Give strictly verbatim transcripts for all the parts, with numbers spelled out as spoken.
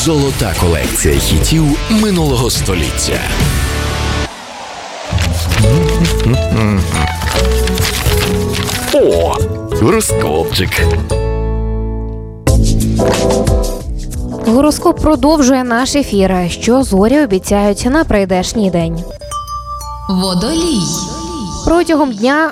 Золота колекція хітів минулого століття. О, гороскопчик. Гороскоп продовжує наш ефір, що зорі обіцяють на прийдешній день. Водолій. Протягом дня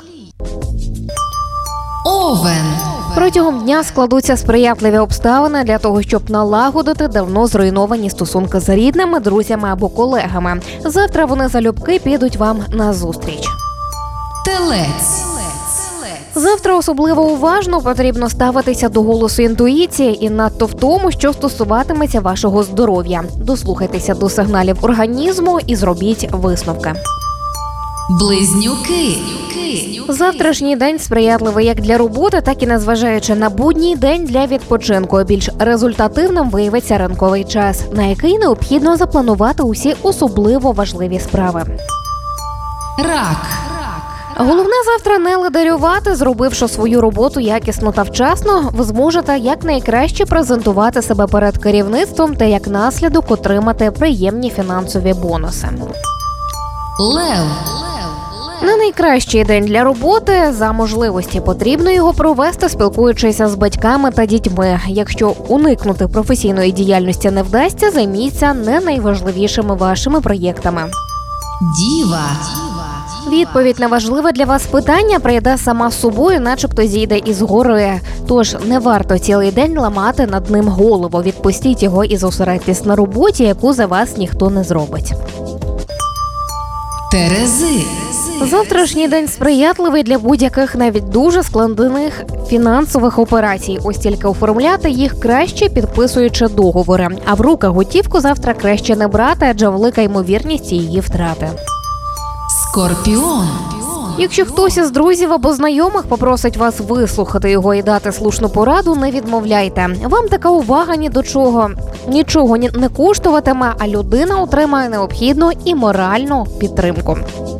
Овен. Протягом дня складуться сприятливі обставини для того, щоб налагодити давно зруйновані стосунки з рідними, друзями або колегами. Завтра вони залюбки підуть вам на зустріч. Телець. Завтра особливо уважно потрібно ставитися до голосу інтуїції і надто в тому, що стосуватиметься вашого здоров'я. Дослухайтеся до сигналів організму і зробіть висновки. Близнюки. Завтрашній день сприятливий як для роботи, так і незважаючи на будній день для відпочинку. Більш результативним виявиться ранковий час, на який необхідно запланувати усі особливо важливі справи. Рак. Головне завтра не ледарювати, зробивши свою роботу якісно та вчасно, ви зможете якнайкраще презентувати себе перед керівництвом та як наслідок отримати приємні фінансові бонуси. Лев. Не найкращий день для роботи. За можливості потрібно його провести, спілкуючися з батьками та дітьми. Якщо уникнути професійної діяльності не вдасться, займіться не найважливішими вашими проєктами. Діва. Відповідь на важливе для вас питання прийде сама собою, начебто зійде із гори. Тож не варто цілий день ламати над ним голову. Відпустіть його і зосередьтесь на роботі, яку за вас ніхто не зробить. Терези. Завтрашній день сприятливий для будь-яких, навіть дуже складних фінансових операцій. Ось тільки оформляти їх краще, підписуючи договори. А в руках готівку завтра краще не брати, адже велика ймовірність її втрати. Скорпіон. Якщо хтось із друзів або знайомих попросить вас вислухати його і дати слушну пораду, не відмовляйте. Вам така увага ні до чого, нічого не коштуватиме, а людина отримає необхідну і моральну підтримку.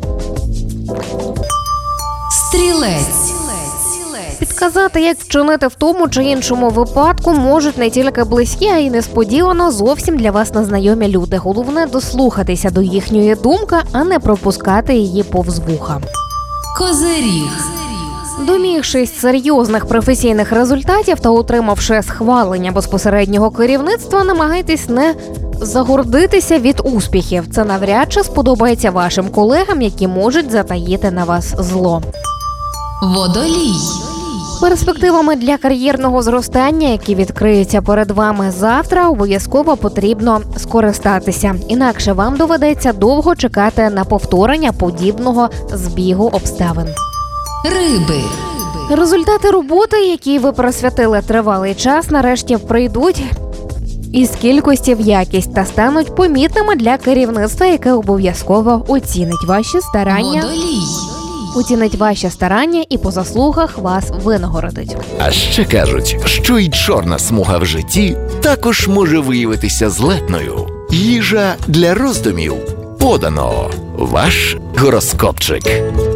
Стрілець. Підказати, як вчинити в тому чи іншому випадку, можуть не тільки близькі, а й несподівано зовсім для вас незнайомі люди. Головне – дослухатися до їхньої думки, а не пропускати її повз вуха. Козиріг. Домігшись серйозних професійних результатів та отримавши схвалення безпосереднього керівництва, намагайтесь не загордитися від успіхів. Це навряд чи сподобається вашим колегам, які можуть затаїти на вас зло. Водолій. Перспективами для кар'єрного зростання, які відкриються перед вами завтра, обов'язково потрібно скористатися. Інакше вам доведеться довго чекати на повторення подібного збігу обставин. Риби. Результати роботи, які ви присвятили тривалий час, нарешті прийдуть із кількості в якість та стануть помітними для керівництва, яке обов'язково оцінить ваші старання. Водолій. Оцінить ваші старання і по заслугах вас винагородить. А ще кажуть, що й чорна смуга в житті також може виявитися злетною. Їжа для роздумів. Подано. Ваш гороскопчик.